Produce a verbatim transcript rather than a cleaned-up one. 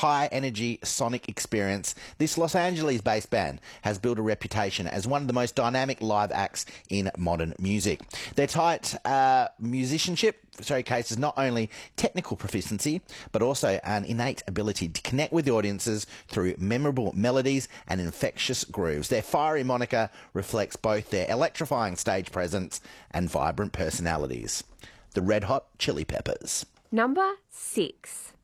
high-energy sonic experience, this Los Angeles-based band has built a reputation as one of the most dynamic live acts in modern music. Their tight uh, musicianship showcases not only technical proficiency, but also an innate ability to connect with the audiences through memorable melodies and infectious grooves. Their fiery moniker reflects both their electrifying stage presence and vibrant personalities. The Red Hot Chili Peppers. Number six.